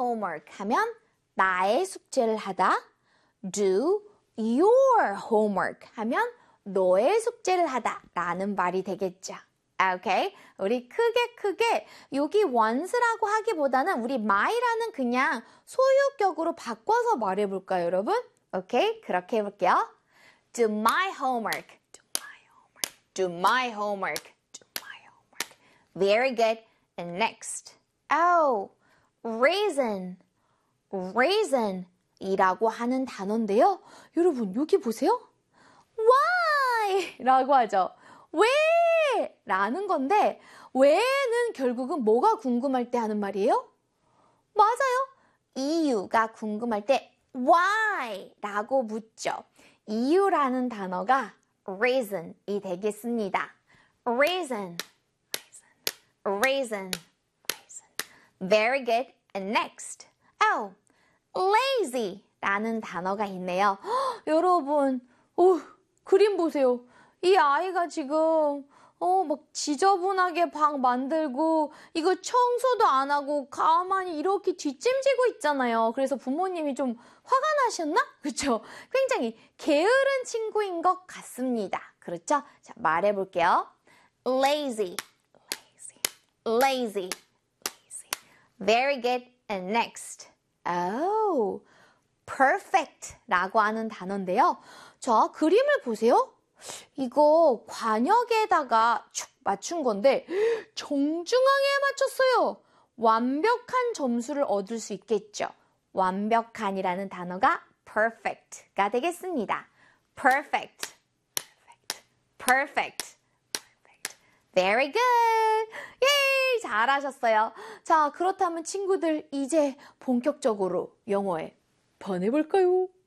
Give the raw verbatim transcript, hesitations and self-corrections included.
homework 하면 나의 숙제를 하다. Do your homework 하면 너의 숙제를 하다 라는 말이 되겠죠. 오케이? 우리 크게 크게 여기 once라고 하기보다는 우리 my라는 그냥 소유격으로 바꿔서 말해볼까요, 여러분? 오케이? 그렇게 해볼게요. Do my homework. Do my homework. Do my homework. Do my homework. Very good. And next. Oh, raisin. raisin 이라고 하는 단어인데요. 여러분, 여기 보세요. Why? 라고 하죠. 왜? 라는 건데 왜는 결국은 뭐가 궁금할 때 하는 말이에요? 맞아요. 이유가 궁금할 때 why? 라고 묻죠. 이유라는 단어가 reason이 되겠습니다. reason, reason, reason, reason. Very good. And next. Oh, lazy 라는 단어가 있네요. 헉, 여러분, 오, 그림 보세요. 이 아이가 지금 어, 막 지저분하게 방 만들고 이거 청소도 안 하고 가만히 이렇게 뒷짐지고 있잖아요. 그래서 부모님이 좀 화가 나셨나? 그렇죠? 굉장히 게으른 친구인 것 같습니다. 그렇죠? 자, 말해볼게요. lazy, lazy, lazy, lazy. Very good. And next. Oh, perfect 라고 하는 단어인데요. 자, 그림을 보세요. 이거 관역에다가 축 맞춘 건데 정중앙에 맞췄어요. 완벽한 점수를 얻을 수 있겠죠. 완벽한이라는 단어가 perfect가 되겠습니다. perfect, perfect, perfect, perfect. Very good. 예, 잘하셨어요. 자, 그렇다면 친구들 이제 본격적으로 영어에 반해볼까요?